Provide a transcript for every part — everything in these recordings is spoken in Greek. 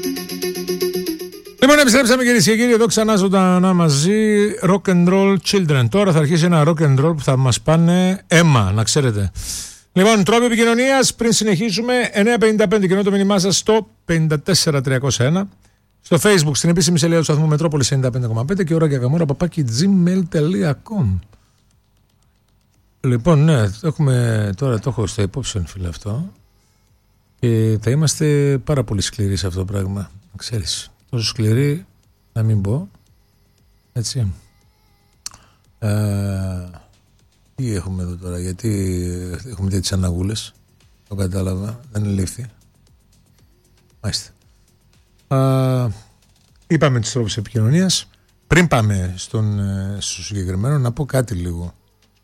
Λοιπόν, επιστρέψαμε κυρίες και κύριοι εδώ ξανά ζωντανά μαζί. Rock and roll children. Τώρα θα αρχίσει ένα rock and roll που θα μας πάνε αίμα, να ξέρετε. Λοιπόν, τρόποι επικοινωνίας πριν συνεχίσουμε. 955 και το μήνυμά σας στο 54301. Στο Facebook, στην επίσημη σελίδα του σταθμού Μετρόπολης 95,5 και ώρα και καμόρα @gmail.com. Λοιπόν, ναι, τώρα το έχω στα υπόψη, φίλε, αυτό. Και θα είμαστε πάρα πολύ σκληροί σε αυτό το πράγμα. Ξέρεις. Τόσο σκληρή να μην πω. Έτσι. Τι έχουμε εδώ τώρα, γιατί έχουμε τέτοιες αναγούλες. Το κατάλαβα, δεν είναι λήφθη. Μάλιστα. Είπαμε τους τρόπους επικοινωνίας. Πριν πάμε στο συγκεκριμένο, να πω κάτι λίγο.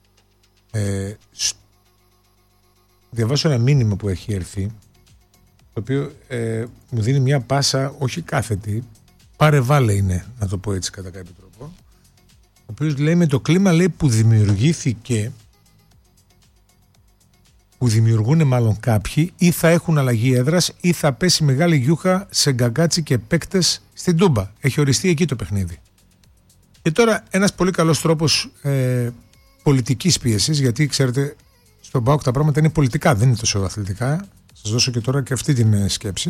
Διαβάσω ένα μήνυμα που έχει έρθει, το οποίο μου δίνει μια πάσα, όχι κάθετη, πάρε-βάλε είναι, να το πω έτσι κατά κάποιο τρόπο, ο οποίος λέει με το κλίμα, λέει, που δημιουργήθηκε, που δημιουργούν μάλλον κάποιοι, ή θα έχουν αλλαγή έδρας ή θα πέσει μεγάλη γιούχα σε γκαγκάτσι και παίκτες στην Τούμπα. Έχει οριστεί εκεί το παιχνίδι. Και τώρα ένας πολύ καλός τρόπος πολιτικής πίεσης, γιατί ξέρετε στον ΠΑΟΚ τα πράγματα είναι πολιτικά, δεν είναι τόσο αθλητικά. Σας δώσω και τώρα και αυτή την σκέψη.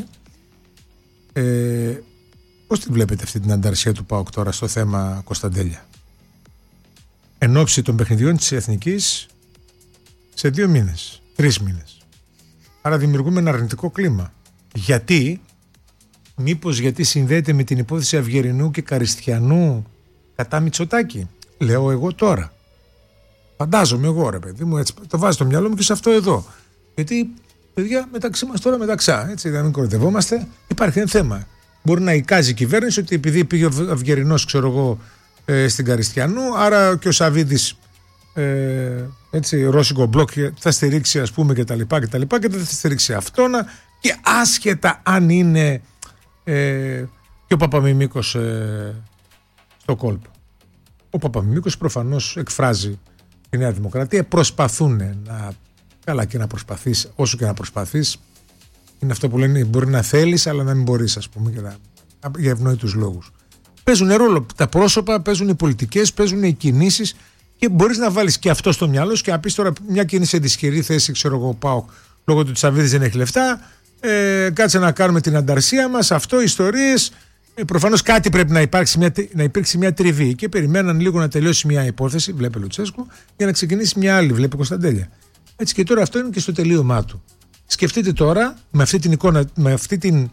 Πώς τη βλέπετε αυτή την ανταρσία του ΠΑΟΚ τώρα στο θέμα Κωνσταντέλια? Εν ώψη των παιχνιδιών της Εθνικής σε 2 μήνες, 3 μήνες. Άρα δημιουργούμε ένα αρνητικό κλίμα. Γιατί? Μήπως γιατί συνδέεται με την υπόθεση Αυγερινού και Καριστιανού κατά Μητσοτάκη? Λέω εγώ τώρα. Φαντάζομαι εγώ, ρε παιδί μου, έτσι, το βάζω στο μυαλό μου και σε αυτό εδώ. Γιατί, παιδιά, μεταξύ μας τώρα μεταξά, έτσι, δεν κοροϊδευόμαστε, υπάρχει ένα θέμα. Μπορεί να εικάζει η κυβέρνηση ότι επειδή πήγε ο Αυγερινός, ξέρω εγώ, στην Καριστιανού, άρα και ο Σαββίδης, έτσι, ρώσικο μπλοκ θα στηρίξει, ας πούμε, κτλ. Και δεν θα στηρίξει αυτόν, και άσχετα αν είναι και ο Παπαμιμίκος στο κόλπο. Ο Παπαμιμίκος προφανώς εκφράζει τη Νέα Δημοκρατία, προσπαθούν να, καλά, και να προσπαθείς, όσο και να προσπαθείς, είναι αυτό που λένε, μπορεί να θέλεις αλλά να μην μπορείς, ας πούμε, για ευνόητους λόγους. Παίζουν ρόλο τα πρόσωπα, παίζουν οι πολιτικές, παίζουν οι κινήσεις, και μπορείς να βάλεις και αυτό στο μυαλό σου και να πεις τώρα, μια κίνηση σε δυσχερή θέση, ξέρω εγώ, πάω λόγω του Τσαβίδης δεν έχει λεφτά, κάτσε να κάνουμε την ανταρσία μας, αυτό, ιστορίες. Προφανώς κάτι πρέπει να υπάρξει μια τριβή, και περιμέναν λίγο να τελειώσει μια υπόθεση, βλέπε Λουτσέσκου, για να ξεκινήσει μια άλλη, βλέπε Κωνσταντέλια. Έτσι, και τώρα αυτό είναι και στο τελείωμά του. Σκεφτείτε τώρα, με αυτή την εικόνα, με αυτή την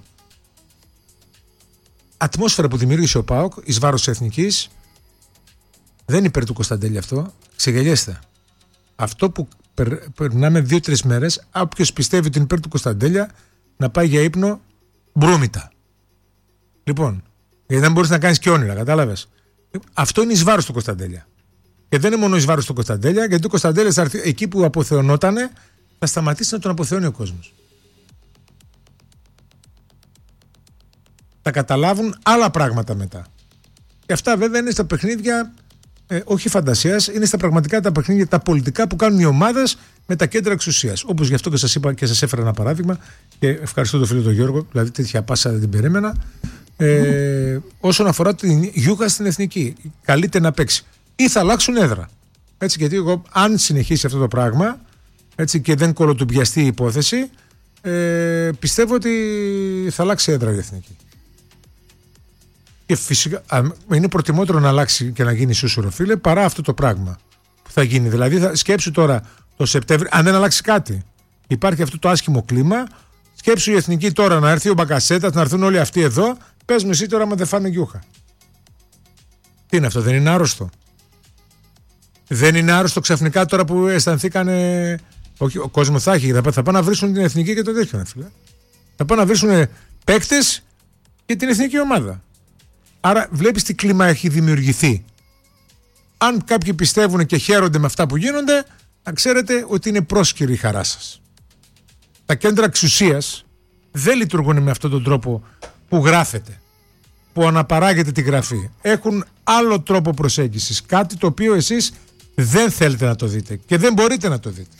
ατμόσφαιρα που δημιούργησε ο ΠΑΟΚ εις βάρος Εθνικής, δεν είναι υπέρ του Κωνσταντέλια αυτό, ξεγελιέστε. Αυτό που περνάμε 2-3 μέρες, όποιος πιστεύει ότι είναι υπέρ του Κωνσταντέλια, να πάει για ύπνο μπρούμητα. Λοιπόν, γιατί δεν μπορείς να κάνεις και όνειρα, κατάλαβες. Αυτό είναι εις βάρος του Κωνσταντέλια. Και δεν είναι μόνο εις βάρος του Κωνσταντέλια, γιατί ο Κωνσταντέλιας εκεί που αποθεωνότανε, θα σταματήσει να τον αποθεώνει ο κόσμος. Θα καταλάβουν άλλα πράγματα μετά. Και αυτά βέβαια είναι στα παιχνίδια, όχι φαντασίας, είναι στα πραγματικά τα παιχνίδια, τα πολιτικά που κάνουν οι ομάδες με τα κέντρα εξουσίας. Όπως γι' αυτό και σας είπα και σας έφερα ένα παράδειγμα, και ευχαριστώ τον φίλο τον Γιώργο, δηλαδή τέτοια πάσα δεν την περίμενα. Όσον αφορά την γιούχα στην Εθνική, καλείται να παίξει ή θα αλλάξουν έδρα. Έτσι, γιατί εγώ, αν συνεχίσει αυτό το πράγμα, έτσι, και δεν κολοτουμπιαστεί η υπόθεση, πιστεύω ότι θα αλλάξει έδρα η Εθνική. Και φυσικά είναι προτιμότερο να αλλάξει και να γίνει σούσουρο, φίλε, παρά αυτό το πράγμα που θα γίνει. Δηλαδή, σκέψου τώρα το Σεπτέμβριο, αν δεν αλλάξει κάτι, υπάρχει αυτό το άσχημο κλίμα. Σκέψου η Εθνική τώρα να έρθει ο Μπακασέτας, να έρθουν όλοι αυτοί εδώ. Πες μου εσύ τώρα, άμα δεν φάνε γιούχα. Τι είναι αυτό, δεν είναι άρρωστο? Δεν είναι άρρωστο ξαφνικά τώρα που αισθανθήκανε? Όχι, ο κόσμος θα έχει, θα πάνε να βρίσουν την Εθνική και το τέτοιο, φίλε. Θα πάνε να βρίσουν παίκτες και την εθνική ομάδα. Άρα βλέπεις τι κλίμα έχει δημιουργηθεί. Αν κάποιοι πιστεύουν και χαίρονται με αυτά που γίνονται, να ξέρετε ότι είναι πρόσκαιρη η χαρά σας. Τα κέντρα εξουσίας δεν λειτουργούν με αυτόν τον τρόπο που γράφεται, που αναπαράγεται τη γραφή. Έχουν άλλο τρόπο προσέγγισης, κάτι το οποίο εσείς δεν θέλετε να το δείτε και δεν μπορείτε να το δείτε.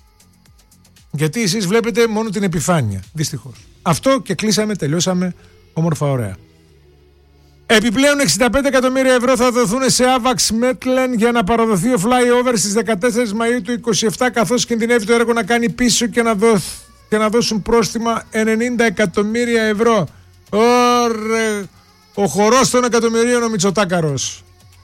Γιατί εσείς βλέπετε μόνο την επιφάνεια, δυστυχώς. Αυτό και κλείσαμε, τελειώσαμε. Όμορφα, ωραία. Επιπλέον 65 εκατομμύρια ευρώ θα δοθούν σε Avax Metlen για να παραδοθεί ο flyover στις 14 Μαΐου του 27, καθώς κινδυνεύει το έργο να κάνει πίσω και να δώσουν πρόστιμα 90 εκατομμύρια ευρώ. Ωρε, ο χορός των εκατομμυρίων ο Μητσοτάκαρος.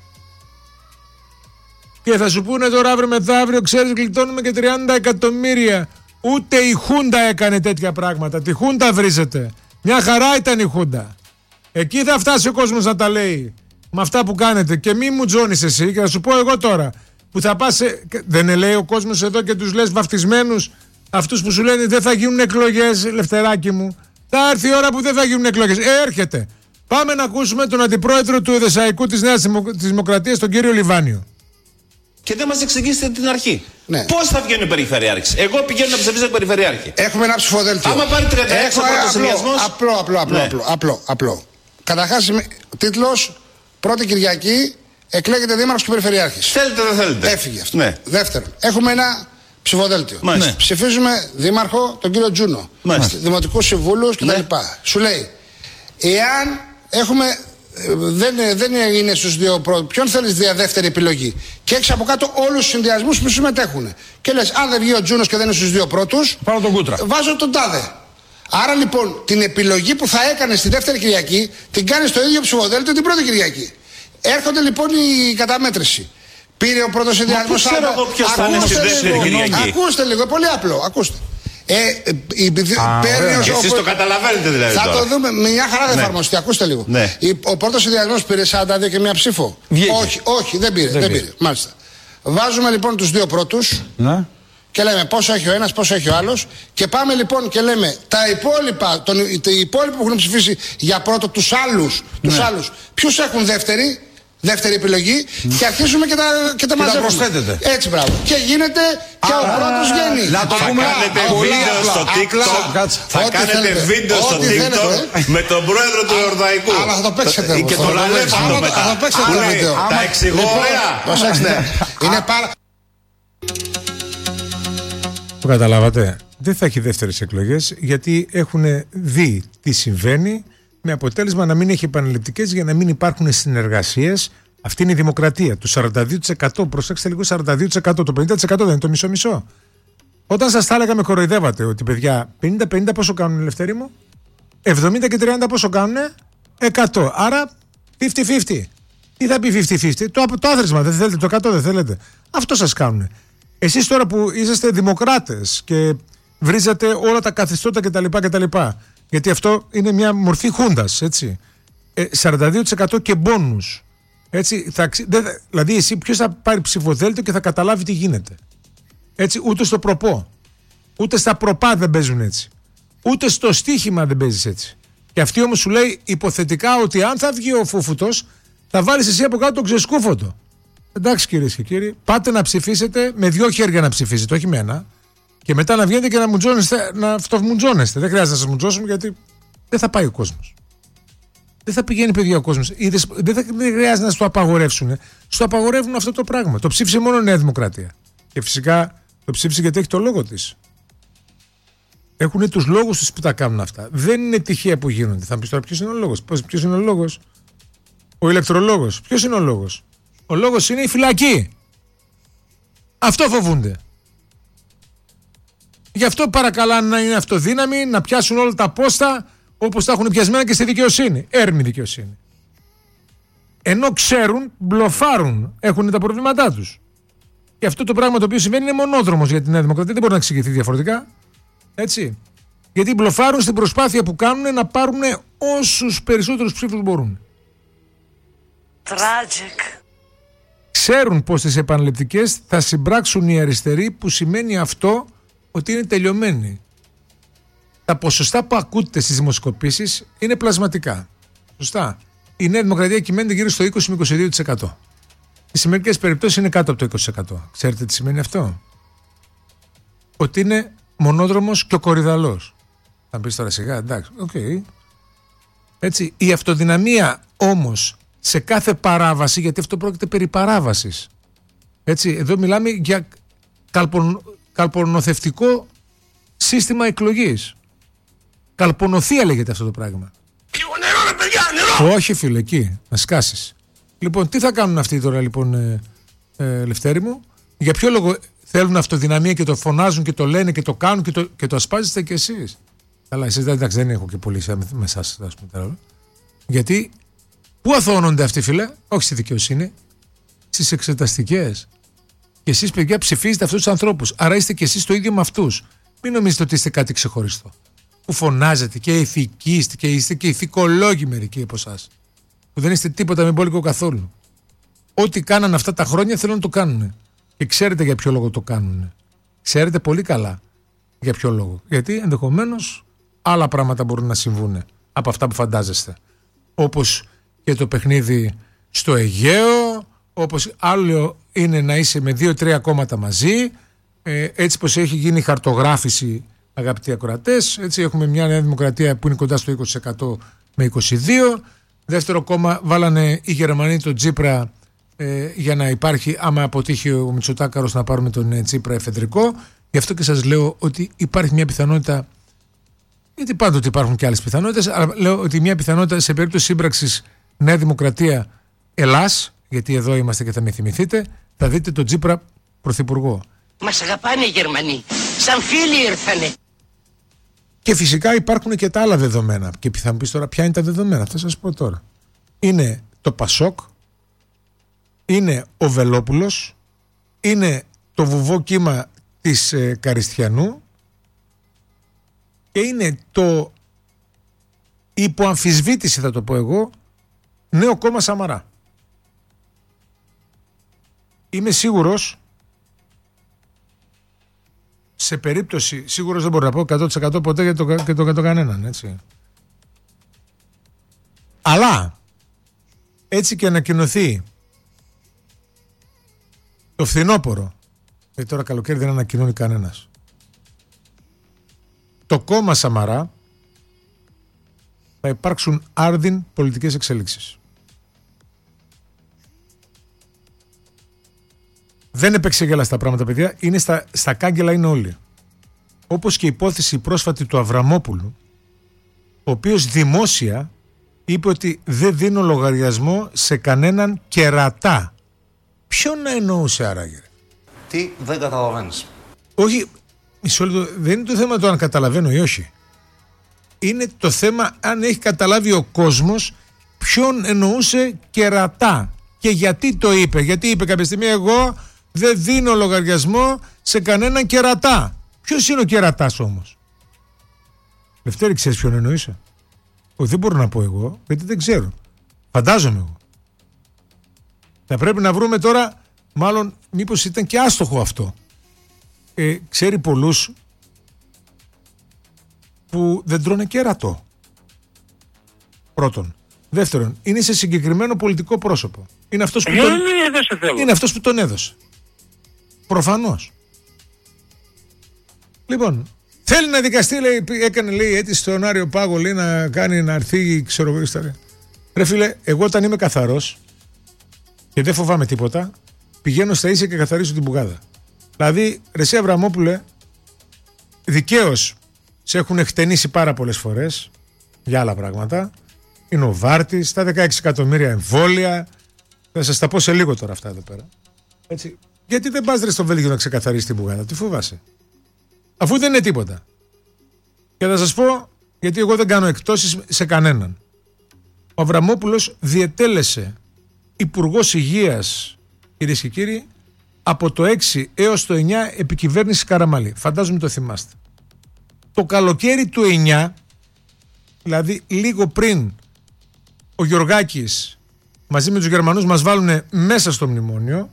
Και θα σου πούνε τώρα αύριο μεθαύριο, ξέρεις, γλιτώνουμε και 30 εκατομμύρια. Ούτε η Χούντα έκανε τέτοια πράγματα. Τη Χούντα βρίζεται. Μια χαρά ήταν η Χούντα. Εκεί θα φτάσει ο κόσμος να τα λέει με αυτά που κάνετε. Και μη μου τζώνεις εσύ, και θα σου πω εγώ τώρα που θα πας δεν λέει ο κόσμος εδώ και τους λες βαφτισμένους, αυτούς που σου λένε δεν θα γίνουν εκλογές, Λευτεράκι μου. Θα έρθει η ώρα που δεν θα γίνουν εκλογές. Έρχεται. Πάμε να ακούσουμε τον αντιπρόεδρο του Εδεσσαϊκού της Νέας Δημοκρατίας, τον κύριο Λιβάνιο. Και δεν μας εξηγήσετε την αρχή. Ναι. Πώς θα βγαίνει ο περιφερειάρχης? Εγώ πηγαίνω να ψηφίσω περιφερειάρχη. Έχουμε ένα ψηφοδέλτιο. Άμα πάρει 36 ο πρώτος συνδυασμός. Απλό. Καταρχάς, τίτλος, πρώτη Κυριακή εκλέγεται δήμαρχος και περιφερειάρχης. Θέλετε, δεν θέλετε. Έφυγε αυτό. Ναι. Δεύτερον, έχουμε ένα ψηφοδέλτιο. Ναι. Ψηφίζουμε δήμαρχο τον κύριο Τζούνο. Δημοτικούς συμβούλους κτλ. Ναι. Σου λέει, εάν έχουμε. Δεν είναι στους δύο πρώτους. Ποιον θέλεις για δεύτερη επιλογή? Και έχεις από κάτω όλους τους συνδυασμούς που συμμετέχουν. Και λες, αν δεν βγει ο Τζούνος και δεν είναι στους δύο πρώτους, πάρω τον Κούτρα. Βάζω τον τάδε. Άρα λοιπόν την επιλογή που θα έκανε στη δεύτερη Κυριακή την κάνει στο ίδιο ψηφοδέλτιο την πρώτη Κυριακή. Έρχονται λοιπόν η καταμέτρηση. Πήρε ο πρώτος συνδυασμός. Πού ξέρω εγώ ποιος θα είναι στη δεύτερη Κυριακή? Ακούστε λίγο, πολύ απλό. Ακούστε. Και εσείς το καταλαβαίνετε δηλαδή? Θα το δούμε. Μια χαρά δεν εφαρμοστεί. Ακούστε λίγο. Ναι. Ο πρώτος συνδυασμός πήρε 42 και μία ψήφο. Όχι, δεν πήρε. Μάλιστα. Βάζουμε λοιπόν τους δύο πρώτους. Ναι. Και λέμε πόσο έχει ο ένας, πόσο έχει ο άλλος. Και πάμε λοιπόν και λέμε τα υπόλοιπα, οι υπόλοιποι που έχουν ψηφίσει για πρώτο, τους άλλους, ποιους έχουν δεύτερη επιλογή, και αρχίσουμε και τα μαζεύουμε. Προσθέτετε. Έτσι, μπράβο. Και γίνεται και ο πρώτος βγαίνει. Να το πούμε. Θα κάνετε βίντεο στο TikTok. Θα κάνετε βίντεο στο TikTok με τον πρόεδρο του Ιορδαϊκού. Αλλά θα το παίξετε. Και το λαλεύσατε μετά. Θα το παίξετε το βίντεο. Τα εξηγώ ωραία. Προσέξτε. Είναι πάρα. Το καταλάβατε? Δεν θα έχει δεύτερες εκλογές, γιατί έχουν δει τι συμβαίνει, με αποτέλεσμα να μην έχει επαναληπτικές, για να μην υπάρχουν συνεργασίες. Αυτή είναι η δημοκρατία. Το 42%, προσέξτε λίγο, 42%, το 50% δεν είναι το μισό-μισό. Όταν σας τα έλεγα, με κοροϊδεύατε ότι παιδιά 50-50 πόσο κάνουν, Ελευθέρη μου? 70 και 30 πόσο κάνουν? 100. Άρα 50-50. Τι θα πει 50-50? Το άθροισμα δεν θέλετε, το 100 δεν θέλετε. Αυτό σας κάνουν. Εσείς τώρα που είσαστε δημοκράτες και βρίζατε όλα τα καθεστώτα κτλ. Γιατί αυτό είναι μια μορφή χούντας, έτσι. 42% και μπόνους. Έτσι, δηλαδή εσύ ποιος θα πάρει ψηφοδέλτιο και θα καταλάβει τι γίνεται. Έτσι, ούτε στο προπό, ούτε στα προπά δεν παίζουν έτσι. Ούτε στο στοίχημα δεν παίζεις έτσι. Και αυτή όμως σου λέει υποθετικά ότι αν θα βγει ο φούφουτος, θα βάλεις εσύ από κάτω τον ξεσκούφωτο. Εντάξει, κυρίες και κύριοι, πάτε να ψηφίσετε με δύο χέρια, να ψηφίσετε, όχι με ένα. Και μετά να βγαίνετε και να αυτομουτζώνεστε. Δεν χρειάζεται να σας μουτζώσουμε, γιατί δεν θα πάει ο κόσμος. Δεν θα πηγαίνει, παιδιά, ο κόσμος. Δεν χρειάζεται να σου το απαγορεύσουν. Σου το απαγορεύουν αυτό το πράγμα. Το ψήφισε μόνο η Νέα Δημοκρατία. Και φυσικά το ψήφισε γιατί έχει το λόγο της. Έχουν τους λόγους τους που τα κάνουν αυτά. Δεν είναι τυχαία που γίνονται. Θα μου πεις τώρα ποιος είναι ο λόγος? Ποιος είναι ο λόγος? Ο ηλεκτρολόγος. Ποιος είναι ο λόγος? Ο λόγος είναι η φυλακή. Αυτό φοβούνται. Γι' αυτό παρακαλάνε να είναι αυτοδύναμοι, να πιάσουν όλα τα πόστα όπως τα έχουν πιασμένα και στη δικαιοσύνη. Έρμη δικαιοσύνη. Ενώ ξέρουν, μπλοφάρουν, έχουν τα προβλήματά τους. Και αυτό το πράγμα το οποίο συμβαίνει είναι μονόδρομος για την Νέα Δημοκρατία. Δεν μπορεί να εξηγηθεί διαφορετικά. Έτσι. Γιατί μπλοφάρουν στην προσπάθεια που κάνουν να πάρουν όσους περισσότερους ψήφους μπορούν. Tragic. Ξέρουν πως στις επαναληπτικές θα συμπράξουν οι αριστεροί, που σημαίνει αυτό ότι είναι τελειωμένοι. Τα ποσοστά που ακούτε στις δημοσκοπήσεις είναι πλασματικά. Σωστά. Η Νέα Δημοκρατία κυμαίνεται γύρω στο 20 με 22%. Σε μερικές περιπτώσεις είναι κάτω από το 20%. Ξέρετε τι σημαίνει αυτό? Ότι είναι μονόδρομος και ο κορυδαλός. Θα πεις τώρα σιγά, εντάξει, okay. Έτσι, η αυτοδυναμία όμως σε κάθε παράβαση, γιατί αυτό πρόκειται περί παράβασης. Έτσι, εδώ μιλάμε για καλπονοθευτικό σύστημα εκλογής. Καλπονοθεία λέγεται αυτό το πράγμα. ρε παιδιά, νερό! Όχι φίλε, εκεί, να σκάσεις. Λοιπόν, τι θα κάνουν αυτοί τώρα λοιπόν, Λευτέρη μου? Για ποιο λόγο θέλουν αυτοδυναμία και το φωνάζουν και το λένε και το κάνουν και το ασπάζεστε κι εσείς? Αλλά εσείς εντάξει, δεν έχω και πολύ με εσάς. Γιατί, πού αθώνονται αυτοί φίλε? Όχι στη δικαιοσύνη, στις εξεταστικές. Και εσείς παιδιά ψηφίζετε αυτούς τους ανθρώπους. Άρα είστε και εσείς το ίδιο με αυτούς. Μην νομίζετε ότι είστε κάτι ξεχωριστό. Που φωνάζετε και ηθικοί και είστε και ηθικολόγοι μερικοί από εσάς. Που δεν είστε τίποτα με μπόλικο καθόλου. Ό,τι κάναν αυτά τα χρόνια θέλουν να το κάνουν. Και ξέρετε για ποιο λόγο το κάνουν. Ξέρετε πολύ καλά για ποιο λόγο. Γιατί ενδεχομένως άλλα πράγματα μπορούν να συμβούν από αυτά που φαντάζεστε. Όπως και το παιχνίδι στο Αιγαίο, όπως άλλο είναι να είσαι με 2-3 κόμματα μαζί, έτσι πως έχει γίνει η χαρτογράφηση, αγαπητοί ακροατές, έτσι έχουμε μια Νέα Δημοκρατία που είναι κοντά στο 20% με 22%. Δεύτερο κόμμα βάλανε οι Γερμανοί τον Τσίπρα για να υπάρχει, άμα αποτύχει ο Μητσοτάκαρος, να πάρουμε τον Τσίπρα εφεδρικό. Γι' αυτό και σας λέω ότι υπάρχει μια πιθανότητα, γιατί πάντοτε υπάρχουν και άλλες πιθανότητες, αλλά λέω ότι μια πιθανότητα σε περίπτωση σύμπραξης Νέα Δημοκρατία Ελλάς, γιατί εδώ είμαστε και θα με θυμηθείτε, θα δείτε τον Τσίπρα πρωθυπουργό. Μας αγαπάνε οι Γερμανοί, σαν φίλοι ήρθανε. Και φυσικά υπάρχουν και τα άλλα δεδομένα. Και θα μου πεις τώρα ποια είναι τα δεδομένα. Θα σας πω τώρα. Είναι το Πασόκ, είναι ο Βελόπουλος, είναι το βουβό κύμα της Καριστιανού και είναι το υποαμφισβήτηση, θα το πω εγώ, νέο κόμμα Σαμαρά. Είμαι σίγουρος, σε περίπτωση, σίγουρος δεν μπορώ να πω 100% ποτέ για το κανέναν, έτσι. Αλλά έτσι και ανακοινωθεί το φθινόπωρο, γιατί τώρα καλοκαίρι δεν ανακοινώνει κανένας, το κόμμα Σαμαρά, θα υπάρξουν άρδιν πολιτικές εξελίξεις. Δεν έπαιξε γέλα στα πράγματα, παιδιά. Είναι στα κάγκελα είναι όλοι. Όπως και η υπόθεση πρόσφατη του Αβραμόπουλου, ο οποίος δημόσια είπε ότι δεν δίνω λογαριασμό σε κανέναν κερατά. Ποιον να εννοούσε άραγε? Τι δεν καταλαβαίνεις? Όχι, μισό λεπτό, δεν είναι το θέμα το αν καταλαβαίνω ή όχι. Είναι το θέμα αν έχει καταλάβει ο κόσμος ποιον εννοούσε κερατά. Και γιατί το είπε? Γιατί είπε κάποια στιγμή εγώ δεν δίνω λογαριασμό σε κανέναν κερατά. Ποιος είναι ο κερατάς όμως? Λευτέρη, ξέρεις ποιον εννοήσε? Δεν μπορώ να πω εγώ, γιατί δεν ξέρω. Φαντάζομαι εγώ. Θα πρέπει να βρούμε τώρα, μάλλον μήπως ήταν και άστοχο αυτό. Ξέρει πολλούς που δεν τρώνε κέρατο. Πρώτον. Δεύτερον, είναι σε συγκεκριμένο πολιτικό πρόσωπο. Είναι αυτός που τον έδωσε. Προφανώς. Λοιπόν, θέλει να δικαστεί, λέει, έκανε λέει αίτηση στον Άριο Πάγο, λέει, να κάνει να έρθει, ξέρω εγώ. Ρε φίλε, εγώ όταν είμαι καθαρός και δεν φοβάμαι τίποτα, πηγαίνω στα ίσια και καθαρίζω την μπουγάδα. Δηλαδή, ρε εσύ Αβραμόπουλε, δικαίως σε έχουν εκτενήσει πάρα πολλές φορές για άλλα πράγματα. Είναι ο Βάρτης, τα 16 εκατομμύρια εμβόλια. Θα σας τα πω σε λίγο τώρα αυτά εδώ πέρα. Έτσι. Γιατί δεν πας ρε στο Βέλγιο να ξεκαθαρίσεις την μπουγάδα? Τι φοβάσαι? Αφού δεν είναι τίποτα. Και θα σας πω, γιατί εγώ δεν κάνω εκτόσεις σε κανέναν. Ο Αβραμόπουλος διετέλεσε υπουργός υγείας, κυρίες και κύριοι, από το 6 έως το 9 επί κυβέρνηση Καραμαλή. Φαντάζομαι το θυμάστε. Το καλοκαίρι του 9, δηλαδή λίγο πριν ο Γιωργάκης μαζί με τους Γερμανούς μας βάλουν μέσα στο μνημόνιο,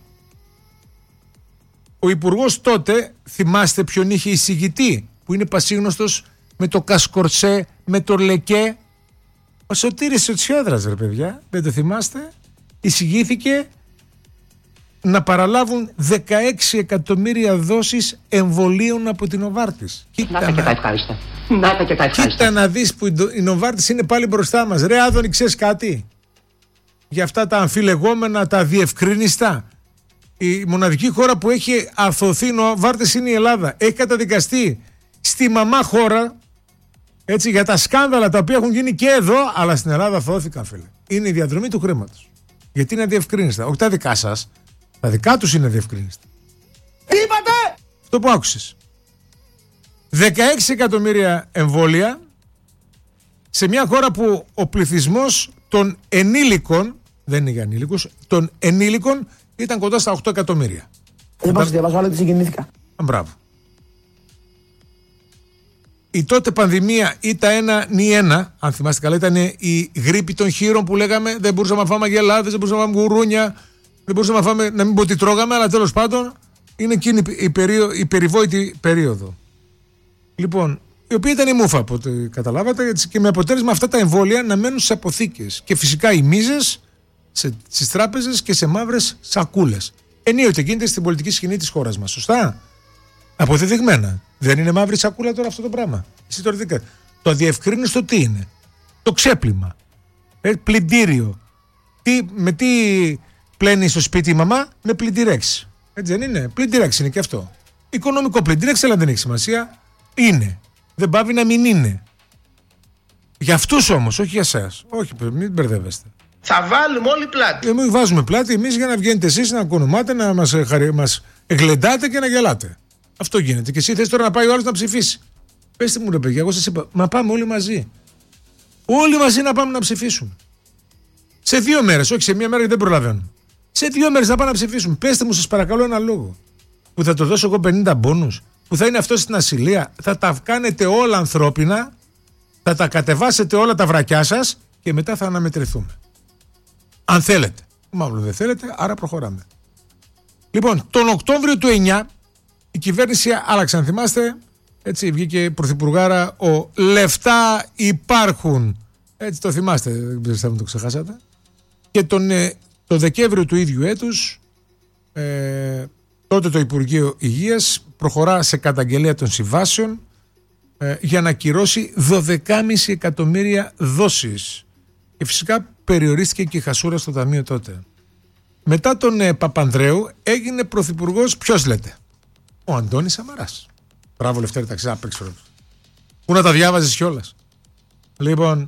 ο υπουργός τότε, θυμάστε ποιον είχε εισηγητή, που είναι πασίγνωστος με το κασκορσέ, με το λεκέ? Ο Σωτήρης Σοτσιόδρας, ρε παιδιά, δεν το θυμάστε? Εισηγήθηκε να παραλάβουν 16 εκατομμύρια δόσεις εμβολίων από την Νοβάρτης. Να τα και τα ευχάριστα. Να τα και τα ευχάριστα. Κοίτα να δεις που η Νοβάρτης είναι πάλι μπροστά μας. Ρε Άδωνη, ξέρεις κάτι? Για αυτά τα αμφιλεγόμενα, τα διευκρίνιστα, η μοναδική χώρα που έχει αθωθεί Νοβάρτης είναι η Ελλάδα. Έχει καταδικαστεί στη μαμά χώρα, Έτσι, για τα σκάνδαλα τα οποία έχουν γίνει και εδώ, αλλά στην Ελλάδα θώθηκαν, φίλε. Είναι η διαδρομή του χρήματος. Γιατί είναι αδιευκρίνηστα. Όχι τα δικά σας, τα δικά τους είναι αδιευκρίνηστα. Τι είπατε? Αυτό που άκουσες. 16 εκατομμύρια εμβόλια σε μια χώρα που ο πληθυσμός των ενήλικων, δεν είναι για ανήλικους, των ενήλικων ήταν κοντά στα 8 εκατομμύρια. Δεν πάω να διαβάσω, αλλά συγκινήθηκα. Μπράβο. Η τότε πανδημία ήταν 1-1, αν θυμάστε καλά, ήταν η γρίπη των χείρων που λέγαμε, δεν μπορούσαμε να φάμε αγελάδες, δεν μπορούσαμε να φάμε γουρούνια, δεν μπορούσαμε να φάμε, να μην πω τι τρώγαμε, αλλά τέλος πάντων είναι εκείνη η περιβόητη περίοδο. Λοιπόν, η οποία ήταν η μούφα, από ό,τι καταλάβατε, και με αποτέλεσμα αυτά τα εμβόλια να μένουν στις αποθήκες. Και φυσικά οι μίζες στις τράπεζες και σε μαύρες σακούλες. Ενίοτε γίνεται στην πολιτική σκηνή της χώρας μας. Σωστά. Αποδεδειγμένα. Δεν είναι μαύρη σακούλα τώρα αυτό το πράγμα. Εσύ τώρα δείτε. Το αδιευκρίνιστο τι είναι? Το ξέπλυμα. Πλυντήριο. Με τι πλένει στο σπίτι η μαμά? Με πλυντηρέξ. Έτσι δεν είναι? Πλυντηρέξ είναι και αυτό. Οικονομικό πλυντηρέξ, αλλά δεν έχει σημασία. Είναι. Δεν πάβει να μην είναι. Για αυτούς όμως, όχι για εσάς. Όχι, μην μπερδεύεστε. Θα βάλουμε όλοι πλάτη. Εμείς βάζουμε πλάτη εμείς για να βγαίνετε εσείς, να ακονομάτε, να μας εγλεντάτε και να γελάτε. Αυτό γίνεται. Και εσύ θες τώρα να πάει ο άλλος να ψηφίσει. Πεςτε μου ρε παιδιά, εγώ σας είπα, μα πάμε όλοι μαζί. Όλοι μαζί να πάμε να ψηφίσουμε. Σε 2 μέρες, όχι σε 1 μέρα γιατί δεν προλαβαίνουμε. Σε 2 μέρες να πάμε να ψηφίσουμε. Πεςτε μου σας παρακαλώ ένα λόγο. Που θα το δώσω εγώ 50 μπόνους. Που θα είναι αυτό στην ασυλία. Θα τα κάνετε όλα ανθρώπινα. Θα τα κατεβάσετε όλα τα βρακιά σας. Και μετά θα αναμετρηθούμε. Αν θέλετε. Μάλλον δεν θέλετε, άρα προχωράμε. Λοιπόν, τον Οκτώβριο του 9 η κυβέρνηση άλλαξε, αν θυμάστε. Έτσι βγήκε πρωθυπουργάρα ο λεφτά υπάρχουν. Έτσι το θυμάστε, δεν πιστεύω να το ξεχάσατε. Και το Δεκέμβριο του ίδιου έτους τότε το Υπουργείο Υγείας προχωρά σε καταγγελία των συμβάσεων για να ακυρώσει 12,5 εκατομμύρια δόσεις. Και φυσικά περιορίστηκε και η χασούρα στο ταμείο τότε. Μετά τον Παπανδρέου έγινε πρωθυπουργός, ποιος λέτε? Ο Αντώνης Σαμαράς. Μπράβο Λευτέρη Ταξίδα, πού να τα διάβαζες κιόλας. Λοιπόν,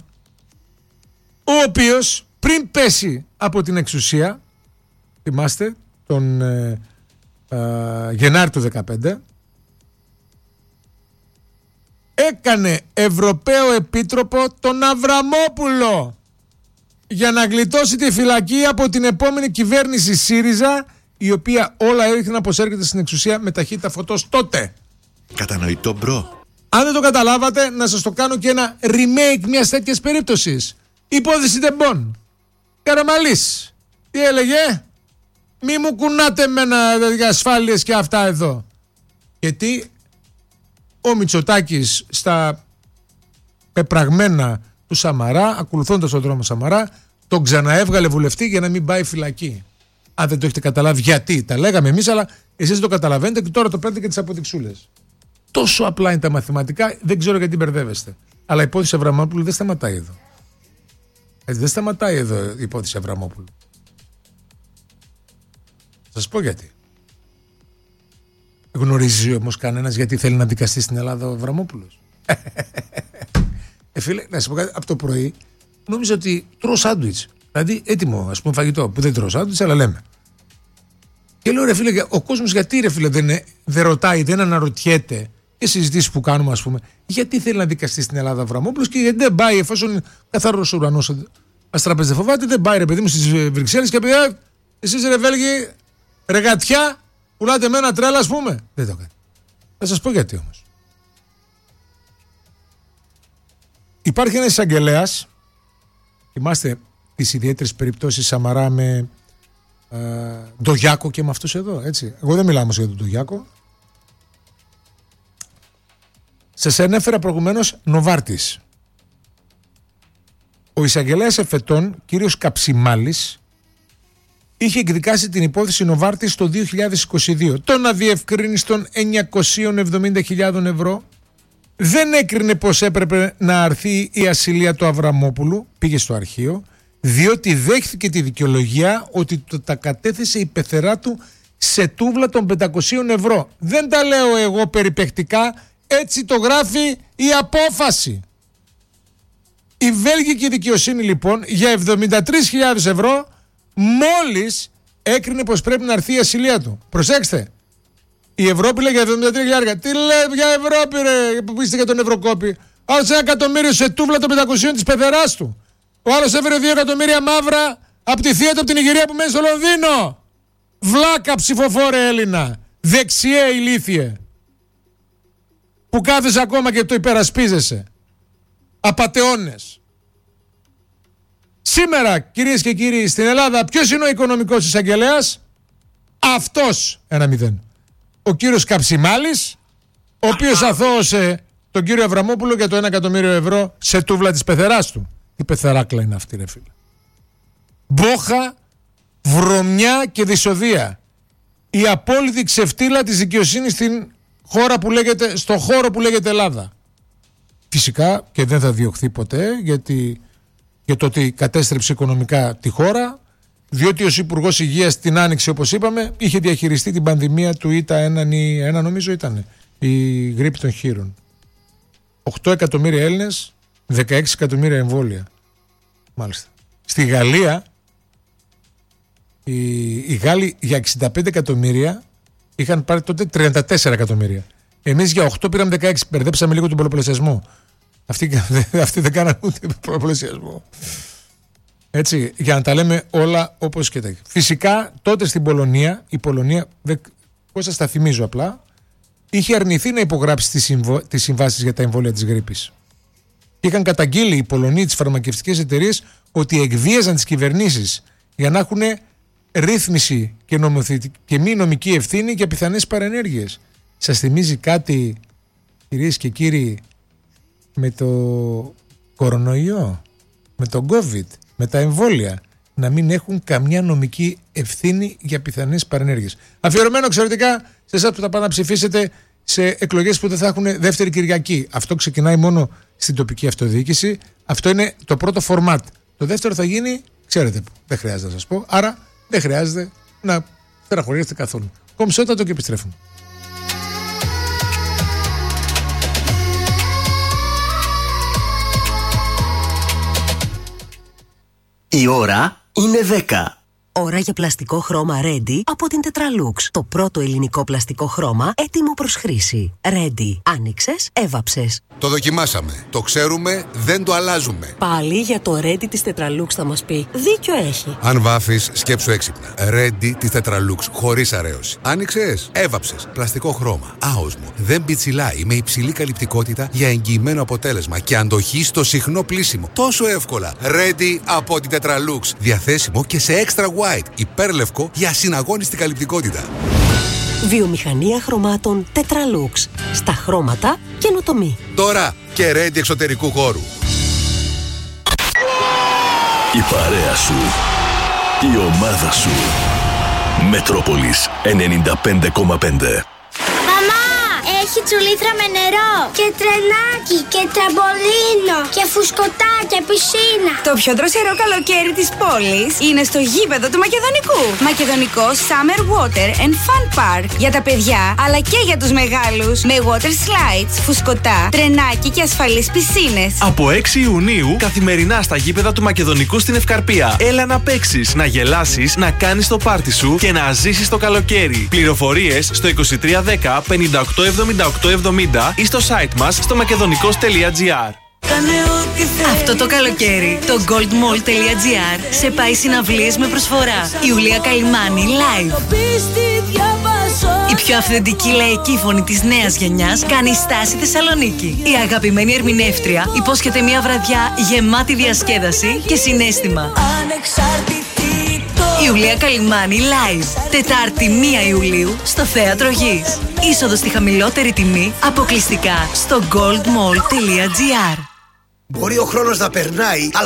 ο οποίος πριν πέσει από την εξουσία, θυμάστε, τον Γενάρη του 2015, έκανε Ευρωπαίο Επίτροπο τον Αβραμόπουλο για να γλιτώσει τη φυλακή από την επόμενη κυβέρνηση ΣΥΡΙΖΑ, η οποία όλα έδειχνε να αποσέρχεται στην εξουσία με ταχύτητα φωτός τότε. Κατανοητό μπρο. Αν δεν το καταλάβατε, να σας το κάνω και ένα remake μιας τέτοιας περίπτωσης. Υπόθεση Τεμπών. Καραμαλής. Τι έλεγε? Μη μου κουνάτε εμένα για ασφάλειες και αυτά εδώ. Γιατί ο Μητσοτάκης στα πεπραγμένα του Σαμαρά, ακολουθώντας τον δρόμο Σαμαρά, τον ξαναέβγαλε βουλευτή για να μην πάει φυλακή. Αν δεν το έχετε καταλάβει γιατί, τα λέγαμε εμείς, αλλά εσείς δεν το καταλαβαίνετε και τώρα το παίρνετε και τις αποδειξούλες. Τόσο απλά είναι τα μαθηματικά, δεν ξέρω γιατί μπερδεύεστε. Αλλά η υπόθεση Αβραμόπουλου δεν σταματάει εδώ. Δεν σταματάει εδώ η υπόθεση Αβραμόπουλου. Θα σας πω γιατί. Γνωρίζει όμως κανένας γιατί θέλει να δικαστεί στην Ελλάδα ο Αβραμόπουλος? Φίλε, να σας πω κάτι, από το πρωί νόμιζα ότι τρώω σάντουιτς. Δηλαδή έτοιμο, ας πούμε, φαγητό που δεν τρώω σάντουιτς, αλλά λέμε. Και λέω ρε φίλε, ο κόσμος γιατί ρε φίλε δεν ρωτάει, δεν αναρωτιέται και συζητήσεις που κάνουμε, ας πούμε, γιατί θέλει να δικαστεί στην Ελλάδα ο Αβραμόπουλος και γιατί δεν πάει, εφόσον καθαρός ουρανός αστραπές δεν φοβάται, δεν πάει ρε παιδί μου στις Βρυξέλλες και πει εσείς ρε Βέλγοι, ρε γατιά, πουλάτε με ένα τρέλα, ας πούμε. Δεν το κάνει. Θα σας πω γιατί όμως. Υπάρχει ένας εισαγγελέας, θυμάστε τις ιδιαίτερες περιπτώσεις Σαμαρά με Ντογιάκο και με αυτούς εδώ, έτσι. Εγώ δεν μιλάω όμως για τον Ντογιάκο. Σας ανέφερα προηγουμένως Νοβάρτης. Ο εισαγγελέας εφετών, κύριος Καψιμάλης, είχε εκδικάσει την υπόθεση Νοβάρτης το 2022. Τον αδιευκρίνιστον 970.000 ευρώ. Δεν έκρινε πως έπρεπε να αρθεί η ασυλία του Αβραμόπουλου, πήγε στο αρχείο, διότι δέχθηκε τη δικαιολογία ότι τα κατέθεσε η πεθερά του σε τούβλα των 500 ευρώ. Δεν τα λέω εγώ περιπεκτικά, έτσι το γράφει η απόφαση. Η βέλγικη δικαιοσύνη λοιπόν για 73.000 ευρώ μόλις έκρινε πως πρέπει να έρθει η ασυλία του. Προσέξτε. Η Ευρώπη λέει για 73.000. Τι λέει για Ευρώπη ρε που είστε για τον Ευρωκόπη. Άλλος 1 εκατομμύριο σε τούβλα των 500 της πεθεράς του. Ο άλλος έφερε 2 εκατομμύρια μαύρα από τη θεία του από την Ιγυρία που μένει στο Λονδίνο. Βλάκα ψηφοφόρε Έλληνα. Δεξιέ ηλίθιε. Που κάθεσαι ακόμα και το υπερασπίζεσαι. Απατεώνες. Σήμερα κυρίες και κύριοι στην Ελλάδα ποιος είναι ο οικονομικός εισαγγελέας? Αυτός 1-0. Ο κύριος Καψιμάλης, ο οποίος αθώωσε τον κύριο Αβραμόπουλο για το 1 εκατομμύριο ευρώ σε τούβλα της πεθεράς του. Η πεθεράκλα είναι αυτή ρε φίλε. Μπόχα, βρωμιά και δυσοδεία. Η απόλυτη ξεφτύλα της δικαιοσύνης στο χώρο που λέγεται Ελλάδα. Φυσικά και δεν θα διωχθεί ποτέ για το ότι κατέστρεψε οικονομικά τη χώρα, διότι ως Υπουργός Υγείας την Άνοιξη όπως είπαμε είχε διαχειριστεί την πανδημία του ΙΤΑ 1 νομίζω ήταν η γρίπη των χείρων. 8 εκατομμύρια Έλληνες, 16 εκατομμύρια εμβόλια. Μάλιστα. Στη Γαλλία οι Γάλλοι για 65 εκατομμύρια είχαν πάρει τότε 34 εκατομμύρια. Εμείς για 8 πήραμε 16. Μπερδέψαμε λίγο τον πολλαπλασιασμό. Αυτοί δεν κάναν ούτε πολλαπλασιασμό. Έτσι, για να τα λέμε όλα όπως και τα. Φυσικά τότε στην Πολωνία, η Πολωνία, πώς σας τα θυμίζω απλά, είχε αρνηθεί να υπογράψει τις συμβάσεις για τα εμβόλια της γρίπης. Είχαν καταγγείλει οι Πολωνοί, τις φαρμακευτικές εταιρείες, ότι εκβίαζαν τις κυβερνήσεις για να έχουν ρύθμιση και μη νομική ευθύνη για πιθανές παρενέργειες. Σας θυμίζει κάτι, κυρίες και κύριοι, με το κορονοϊό, με το COVID, με τα εμβόλια, να μην έχουν καμιά νομική ευθύνη για πιθανές παρενέργειες. Αφιερωμένο εξαιρετικά σε εσάς που θα πάνε να ψηφίσετε σε εκλογές που δεν θα έχουν δεύτερη Κυριακή. Αυτό ξεκινάει μόνο στην τοπική αυτοδιοίκηση. Αυτό είναι το πρώτο format. Το δεύτερο θα γίνει, ξέρετε που, δεν χρειάζεται να σας πω, άρα δεν χρειάζεται να στεναχωρήσετε καθόλου. Κομψότατο και επιστρέφουμε. Η ώρα είναι 10. Ώρα για πλαστικό χρώμα Ready από την Tetralux. Το πρώτο ελληνικό πλαστικό χρώμα έτοιμο προς χρήση. Ready. Άνοιξες, έβαψες. Το δοκιμάσαμε. Το ξέρουμε, δεν το αλλάζουμε. Πάλι για το Ready της Tetralux θα μας πει. Δίκιο έχει. Αν βάφεις, σκέψου έξυπνα. Ready της Tetralux, χωρίς αρέωση. Άνοιξες, έβαψες. Πλαστικό χρώμα. Άοσμο. Δεν πιτσιλάει. Με υψηλή καλυπτικότητα για εγγυημένο αποτέλεσμα και αντοχή στο συχνό πλύσιμο. Τόσο εύκολα. Ready από την Tetralux. Διαθέσιμο και σε extra white. Υπέρλευκο για συναγώνιστη καλυπτικότητα. Βιομηχανία χρωμάτων Tetralux. Στα χρώματα καινοτομή. Τώρα και Ready εξωτερικού χώρου. Η παρέα σου. Η ομάδα σου. Μετρόπολης 95,5. Έχει τσουλήθρα με νερό και τρενάκι και τραμπολίνο και φουσκωτά και πισίνα. Το πιο δροσερό καλοκαίρι της πόλης είναι στο γήπεδο του Μακεδονικού. Μακεδονικό Summer Water and Fun Park. Για τα παιδιά αλλά και για τους μεγάλους. Με water slides, φουσκωτά, τρενάκι και ασφαλείς πισίνες. Από 6 Ιουνίου καθημερινά στα γήπεδα του Μακεδονικού στην Ευκαρπία. Έλα να παίξεις, να γελάσεις, να κάνεις το πάρτι σου και να ζήσεις το καλοκαίρι. Πληροφορίες στο 2310 587870 ή στο site μας στο makedonικos.gr. Αυτό το καλοκαίρι το goldmall.gr σε πάει συναυλίες με προσφορά. Ιουλία Καλυμάνη live. Η πιο αυθεντική λαϊκή φωνή της νέας γενιάς κάνει στάση Θεσσαλονίκη. Η αγαπημένη ερμηνεύτρια υπόσχεται μια βραδιά γεμάτη διασκέδαση και συναίσθημα. Ιουλία Καλυμάνη live. Τετάρτη 1 Ιουλίου στο Θέατρο Γης. Είσοδο στη χαμηλότερη τιμή αποκλειστικά στο goldmall.gr. Μπορεί ο χρόνος να περνάει,